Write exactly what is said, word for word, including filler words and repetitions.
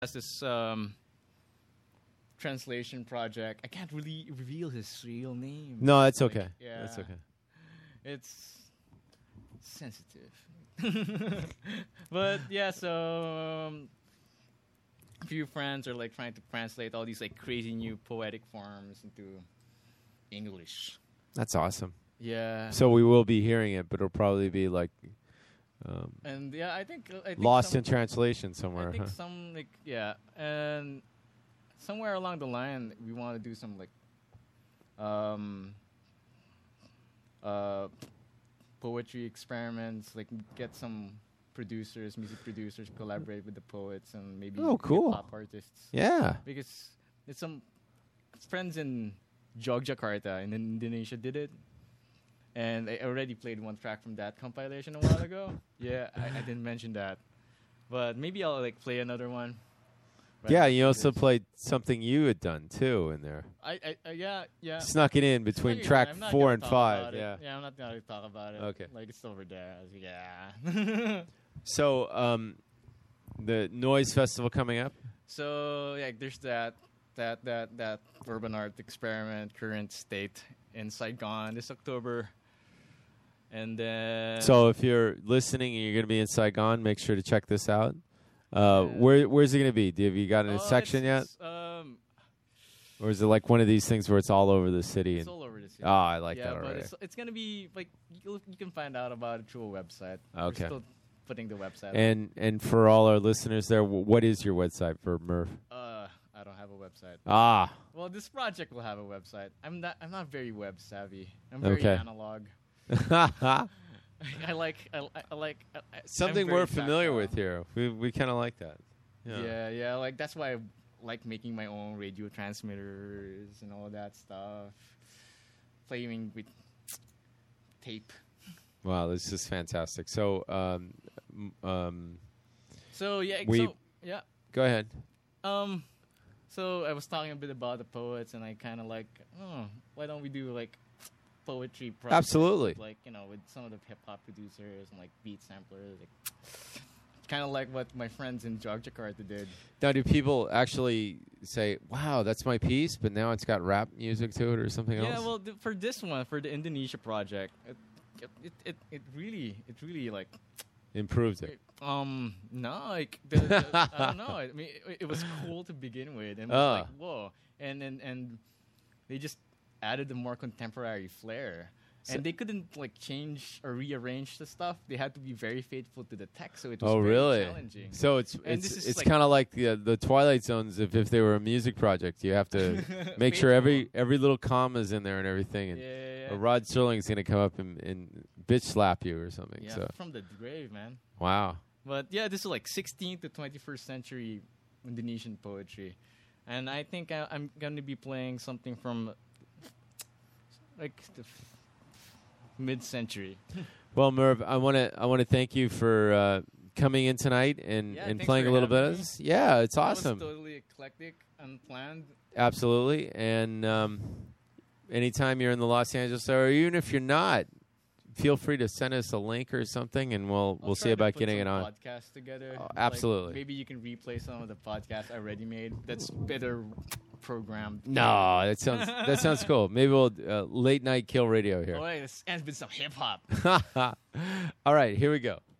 has this um, translation project. I can't really reveal his real name. No, that's Like, okay. yeah, That's okay. it's sensitive. But yeah, so um, a few friends are like trying to translate all these like crazy new poetic forms into English. That's awesome. Yeah. So we will be hearing it, but it'll probably be like um, And yeah, I think, I think lost some, in translation somewhere. I think huh? some like yeah, and somewhere along the line we want to do some like um uh poetry experiments, like get some producers, music producers, collaborate with the poets and maybe Oh, cool. pop artists. Yeah. Because it's some friends in Yogyakarta in Indonesia did it. And I already played one track from that compilation a while ago. Yeah, I, I didn't mention that. But maybe I'll like play another one. right Yeah, after you also this. played something you had done too in there. I, I, I yeah, yeah. Snuck it in between Anyway, track I'm not four gonna and talk five. about it. Yeah. Yeah, I'm not gonna talk about it. Okay. Like it's over there. I was like, yeah. So, um, the Noise Festival coming up. So yeah, there's that that that that urban art experiment current state in Saigon this October. And then So if you're listening and you're going to be in Saigon, make sure to check this out. Uh, Yeah. where where's it going to be? Do have you got an Oh, section yet, it's, it's, um, or is it like one of these things where it's all over the city? it's And, all over the city. oh, I like yeah, that but already. it's, it's gonna be like you, you can find out about it through a website. Okay. We're still putting the website. up. And and for all our listeners there, w- what is your website for Murph? uh, I don't have a website. Ah, Well, this project will have a website. I'm not. I'm not very web savvy. I'm very Okay. analog. I like. I, I like I, I- I'm something very we're familiar tactile. with here. We we kind of like that. Yeah. yeah, Like that's why I like making my own radio transmitters and all that stuff. Playing with tape. Wow, this is fantastic. So, um, m- um, So yeah. We- so yeah. go ahead. Um. So I was talking a bit about the poets, and I kind of like, oh, why don't we do like poetry projects? Absolutely. with, like, you know, with some of the hip hop producers and like beat samplers, like kind of like what my friends in Yogyakarta did. Now, do people actually say, "Wow, that's my piece," but now it's got rap music to it or something Yeah, else? well, th- for this one, for the Indonesia project, it it it, it really it really like Improved it. um no like the, the, I don't know. I mean, it, it was cool to begin with, and it was Ah. like whoa, and and and they just added a more contemporary flair. So- And they couldn't like change or rearrange the stuff. They had to be very faithful to the text, so it was Oh, very really? challenging. So it's And it's this is it's like- kind of like the uh, the Twilight Zones. If if they were a music project, you have to make sure every every little comma's in there and everything. And yeah, yeah, yeah. uh, Rod Sterling's gonna come up and, and bitch slap you or something. yeah, So from the grave, man. wow. But yeah, this is like sixteenth to twenty-first century Indonesian poetry, and I think I, I'm going to be playing something from like the f- mid-century. Well, Merv, I want to I want to thank you for uh, coming in tonight and, Yeah, and thanks playing for a little bit having of me. this. Yeah, it's That awesome. was totally eclectic, unplanned. Absolutely. And um, anytime you're in the Los Angeles area, or even if you're not, feel free to send us a link or something, and we'll I'll we'll try see to about put getting some it on. Podcasts together. Oh, Like, absolutely. maybe you can replay some of the podcasts I already made. That's better programmed. No, that sounds that sounds cool. Maybe we'll uh, late night kill radio Oh, here. wait, this ends with some hip hop. All right, here we go.